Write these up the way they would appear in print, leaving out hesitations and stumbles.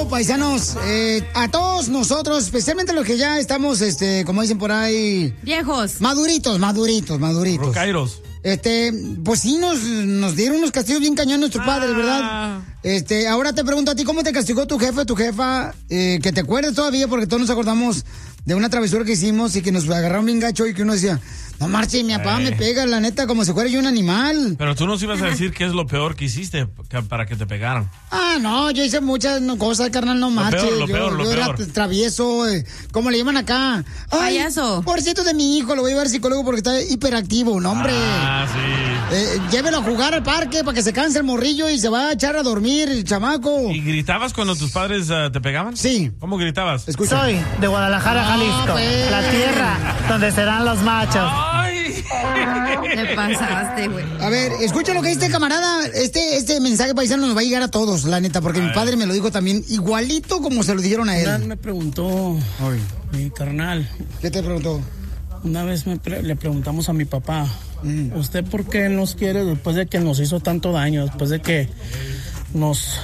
esto, paisanos, a todos nosotros, especialmente los que ya estamos, como dicen por ahí... Viejos. Maduritos. Rocairos. Pues sí, nos dieron unos castigos bien cañón nuestros padres, ¿verdad? Ahora te pregunto a ti, ¿cómo te castigó tu jefe, tu jefa? Que te acuerdes todavía, porque todos nos acordamos de una travesura que hicimos y que nos agarraron bien gacho y que uno decía, no marche, mi papá me pega, la neta, como si fuera yo un animal. Pero tú nos ibas a decir qué es lo peor que hiciste para que te pegaran. Ah, no, yo hice muchas cosas, carnal, no marche. Lo peor. Era travieso, ¿cómo le llaman acá? Ay, payaso. Pobrecito de mi hijo, lo voy a llevar al psicólogo porque está hiperactivo, no, hombre. Ah, sí. Llévelo a jugar al parque para que se canse el morrillo y se va a echar a dormir el chamaco. ¿Y gritabas cuando tus padres te pegaban? Sí. ¿Cómo gritabas? Escucha. Soy de Guadalajara, Jalisco, pues. la tierra donde serán los machos. ¡Ay! Te pasaste, güey. A ver, escucha lo que dice camarada. Este mensaje paisano nos va a llegar a todos, la neta, porque mi padre me lo dijo también igualito como se lo dijeron a él. Una vez me preguntó mi carnal. ¿Qué te preguntó? Una vez le preguntamos a mi papá, ¿usted por qué nos quiere después de que nos hizo tanto daño? Después de que nos...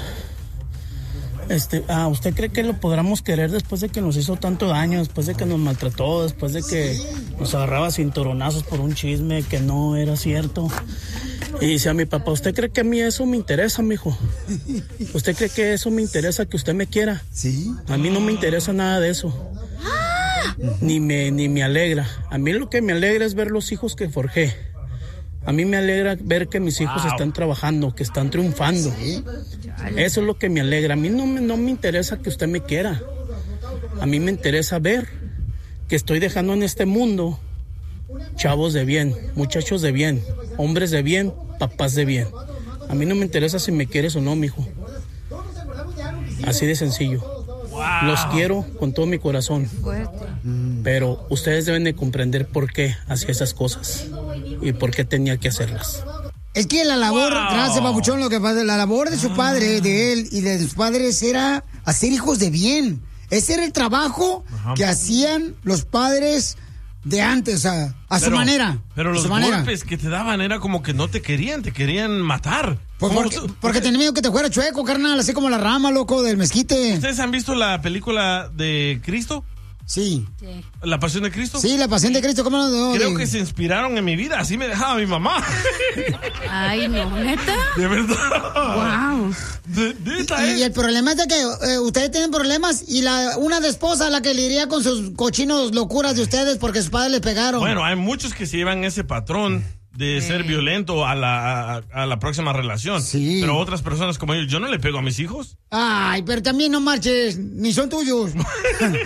¿usted cree que lo podamos querer después de que nos hizo tanto daño, después de que nos maltrató, después de que nos agarraba cinturonazos por un chisme que no era cierto? Y dice a mi papá, ¿usted cree que a mí eso me interesa, mijo? ¿Usted cree que eso me interesa, que usted me quiera? Sí. A mí no me interesa nada de eso. Ni me alegra. A mí lo que me alegra es ver los hijos que forjé. A mí me alegra ver que mis hijos están trabajando, que están triunfando. ¿Sí? Eso es lo que me alegra. A mí no me interesa que usted me quiera. A mí me interesa ver que estoy dejando en este mundo chavos de bien, muchachos de bien, hombres de bien, papás de bien. A mí no me interesa si me quieres o no, mijo. Así de sencillo. Los quiero con todo mi corazón. Pero ustedes deben de comprender por qué hacía esas cosas y por qué tenía que hacerlas. Es que la labor, gracias, papuchón, lo que pasa, la labor de su padre, de él y de sus padres era hacer hijos de bien. Ese era el trabajo que hacían los padres de antes, o sea, su manera. Pero los golpes que te daban era como que no te querían matar. Pues porque tenía miedo que te fuera chueco, carnal, así como la rama, loco, del mezquite. ¿Ustedes han visto la película de Cristo? Sí. ¿La Pasión de Cristo? Sí, la Pasión de Cristo, ¿cómo no? Creo que se inspiraron en mi vida, así me dejaba mi mamá. Ay, no, ¿neta? De verdad. Wow. Y el problema es de que ustedes tienen problemas y una de esposa la que lidia con sus cochinos locuras de ustedes porque sus padres le pegaron. Bueno, hay muchos que se llevan ese patrón de ser violento a la próxima relación. Sí. Pero otras personas como yo no le pego a mis hijos. Ay, pero también no marches, ni son tuyos.